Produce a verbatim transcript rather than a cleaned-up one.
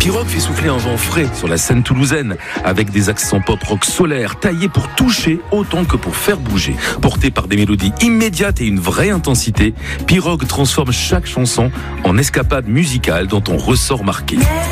Pirogue fait souffler un vent frais sur la scène toulousaine, avec des accents pop rock solaires, taillés pour toucher autant que pour faire bouger. Porté par des mélodies immédiates et une vraie intensité, Pirogue transforme chaque chanson en escapade musicale dont on ressort marqué.